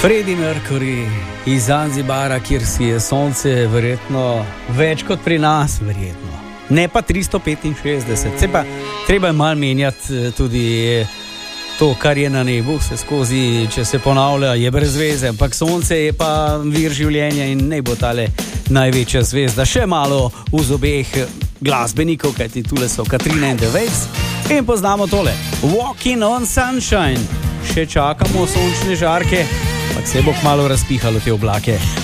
Freddie Mercury iz Zanzibara, kjer si je sonce verjetno več kot pri nas, verjetno. Ne pa 365, se pa treba je malo menjati tudi to, kar je na nebu, se skozi, če se ponavlja, je brez veze, ampak sonce je pa vir življenja in ne bo tale največja zvezda. Še malo v zobeh glasbenikov, kajti tule so Katrina and the Waves in poznamo tole Walking on Sunshine. Še čakamo sončne žarke, pa se bo kmalu razpihalo te oblake.